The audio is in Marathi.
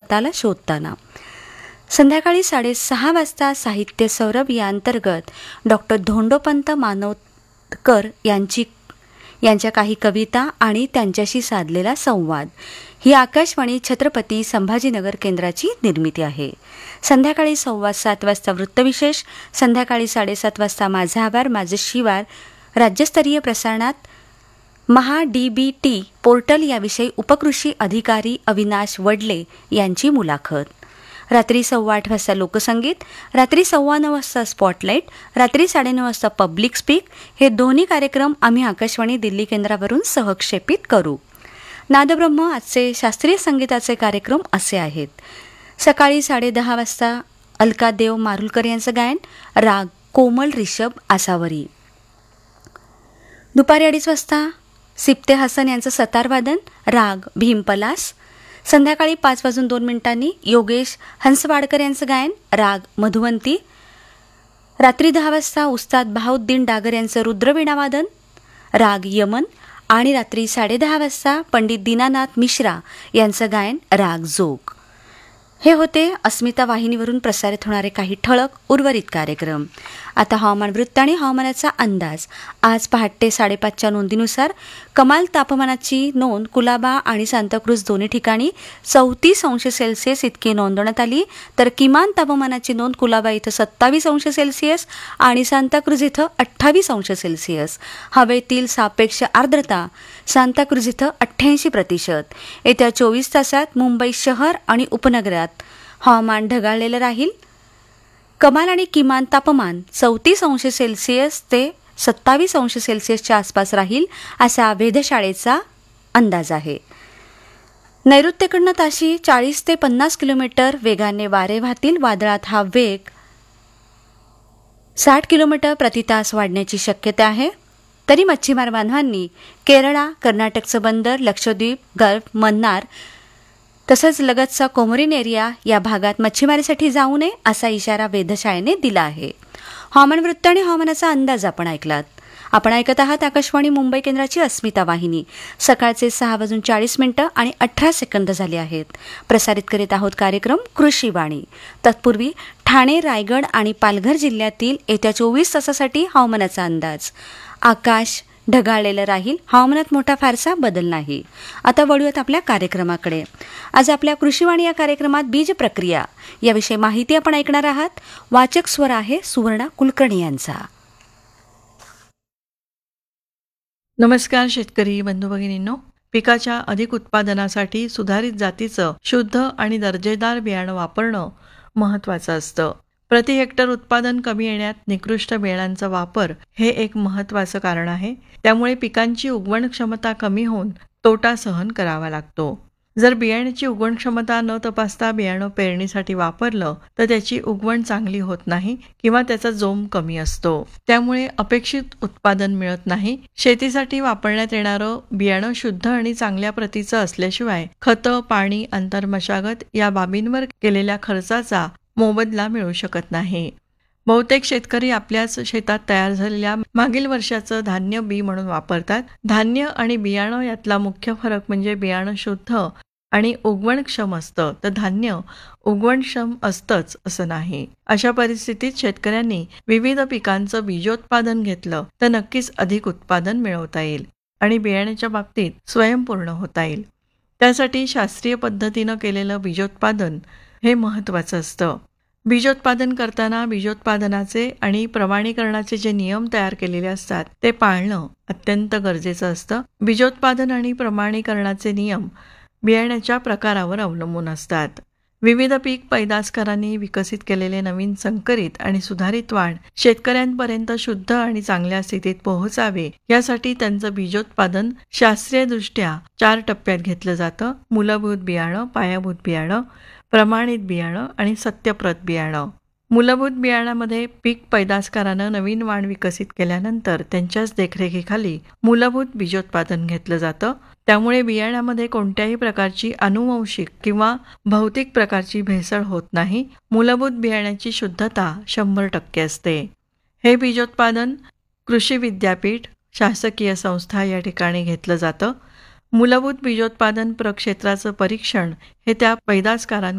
स्वतःला शोधताना. संध्याकाळी 6:30 वाजता साहित्य सौरभ या अंतर्गत डॉक्टर धोंडोपंत मानोतकर यांच्या काही कविता आणि त्यांच्याशी साधलेला संवाद. ही आकाशवाणी छत्रपती संभाजीनगर केंद्राची निर्मिती आहे. संध्याकाळी 7:15 वाजता वृत्तविशेष. संध्याकाळी 7:30 वाजता माझा आवार माझे शिवार. राज्यस्तरीय प्रसारणात महा-DBT पोर्टल याविषयी उपकृषी अधिकारी अविनाश वडले यांची मुलाखत. रात्री 8:15 वाजता लोकसंगीत. रात्री 9:15 वाजता स्पॉटलाईट. रात्री 9:30 वाजता पब्लिक स्पीक. हे दोन्ही कार्यक्रम आम्ही आकाशवाणी दिल्ली केंद्रावरून सहक्षेपित करू. नादब्रह्म आजचे शास्त्रीय संगीताचे कार्यक्रम असे आहेत. सकाळी 10:30 वाजता अलकादेव मारुलकर यांचं गायन, राग कोमल रिषभ आसावरी. दुपारी 2:30 वाजता सिप्ते हसन यांचं सतारवादन, राग भीमपलास. संध्याकाळी 5:02 योगेश हंसवाडकर यांचं गायन, राग मधुवंती. रात्री 10 वाजता उस्ताद बहाउद्दीन डागर यांचं रुद्रवीणावादन, राग यमन. आणि रात्री 10:30 वाजता पंडित दीनानाथ मिश्रा यांचं गायन, राग जोग. हे होते अस्मिता वाहिनीवरून प्रसारित होणारे काही ठळक उर्वरित कार्यक्रम. आता हवामान वृत्त आणि हवामानाचा अंदाज. आज पहाटे 5:30च्या नोंदीनुसार कमाल तापमानाची नोंद कुलाबा आणि सांताक्रूज दोन्ही ठिकाणी 34°C इतकी नोंदवण्यात आली, तर किमान तापमानाची नोंद कुलाबा इथं 27°C आणि सांताक्रूज इथं 28°C. हवेतील सापेक्ष आर्द्रता सांताक्रूज इथं 88%. येत्या 24 तासात मुंबई शहर आणि उपनगरात हवामान ढगाळलेलं राहील. कमाल आणि किमान तापमान 34°C ते 27°C आसपास राहील असा वेधशाळेचा अंदाज आहे. नैऋत्येकडनं ताशी 40 ते 50 किलोमीटर वेगाने वारे वाहतील. वादळात हा वेग 60 किलोमीटर प्रति तास वाढण्याची शक्यता आहे. तरी मच्छीमार बांधवांनी केरळा, कर्नाटकचं बंदर, लक्षद्वीप, गल्फ, मन्नार तसंच लगतचा कोमोरिन एरिया या भागात मच्छीमारीसाठी जाऊ नये असा इशारा वेधशाळेने दिला आहे. हवामान वृत्त आणि हवामानाचा अंदाज आपण ऐकलात. आपण ऐकत आहात आकाशवाणी मुंबई केंद्राची अस्मिता वाहिनी. सकाळचे 6:40 आणि 18 सेकंद झाले आहेत. प्रसारित करीत आहोत कार्यक्रम कृषीवाणी. तत्पूर्वी ठाणे, रायगड आणि पालघर जिल्ह्यातील येत्या 24 तासासाठी हवामानाचा अंदाज. आकाश ढगाळलेलं राहील. हवामानात मोठा फारसा बदल नाही. आता वळूयात आपल्या कार्यक्रमाकडे. आज आपल्या कृषीवाणी या कार्यक्रमात बीज प्रक्रिया याविषयी माहिती आपण ऐकणार आहात. वाचक स्वर आहे सुवर्णा कुलकर्णी यांचा. नमस्कार शेतकरी बंधू भगिनींनो. पिकाच्या अधिक उत्पादनासाठी सुधारित जातीचं शुद्ध आणि दर्जेदार बियाणं वापरणं महत्त्वाचं असतं. प्रति हेक्टर उत्पादन कमी येण्यात निकृष्ट बियाणांचा वापर हे एक महत्त्वाचं कारण आहे. त्यामुळे पिकांची उगवण क्षमता कमी होऊन तोटा सहन करावा लागतो. जर बियाण्याची उगवण क्षमता न तपासता बियाणं पेरणीसाठी वापरलं तर त्याची उगवण चांगली होत नाही किंवा त्याचा जोम कमी असतो. त्यामुळे अपेक्षित उत्पादन मिळत नाही. शेतीसाठी वापरण्यात येणारं बियाणं शुद्ध आणि चांगल्या प्रतीचं असल्याशिवाय खतं, पाणी, अंतर्मशागत या बाबींवर केलेल्या खर्चाचा मोबदला मिळू शकत नाही. बहुतेक शेतकरी आपल्याच शेतात तयार झालेल्या मागील वर्षाचं धान्य बी म्हणून वापरतात. धान्य आणि बियाणं यातला मुख्य फरक म्हणजे बियाणं शुद्ध आणि उगवणक्षम असतं, तर धान्य उगवणक्षम असतंच असं नाही. अशा परिस्थितीत शेतकऱ्यांनी विविध पिकांचं बीजोत्पादन घेतलं तर नक्कीच अधिक उत्पादन मिळवता येईल आणि बियाण्याच्या बाबतीत स्वयंपूर्ण होता येईल. त्यासाठी शास्त्रीय पद्धतीनं केलेलं बीजोत्पादन हे महत्त्वाचं असतं. बीजोत्पादन करताना बीजोत्पादनाचे आणि प्रमाणीकरणाचे जे नियम तयार केलेले असतात ते पाळणं अत्यंत गरजेचं असतं. बीजोत्पादन आणि प्रमाणीकरणाचे नियम बियाण्याच्या प्रकारावर अवलंबून असतात. विविध पीक पैदासकारांनी विकसित केलेले नवीन संकरित आणि सुधारित वाण शेतकऱ्यांपर्यंत शुद्ध आणि चांगल्या स्थितीत पोहोचावे यासाठी त्यांचं बीजोत्पादन शास्त्रीयदृष्ट्या 4 टप्प्यात घेतलं जातं. मूलभूत बियाणं, पायाभूत बियाणं, प्रमाणित बियाणं आणि सत्यप्रत बियाणं. मूलभूत बियाणामध्ये पीक पैदासकारानं नवीन वाण विकसित केल्यानंतर त्यांच्याच देखरेखीखाली मूलभूत बीजोत्पादन घेतलं जातं. त्यामुळे बियाण्यामध्ये कोणत्याही प्रकारची अनुवंशिक किंवा भौतिक प्रकारची भेसळ होत नाही. मूलभूत बियाण्याची शुद्धता 100% असते. हे बीजोत्पादन कृषी विद्यापीठ, शासकीय संस्था या ठिकाणी घेतलं जातं. मूलभूत बीजोत्पादन प्रक्षेत्राचं परीक्षण हे त्या पैदासकारांकडून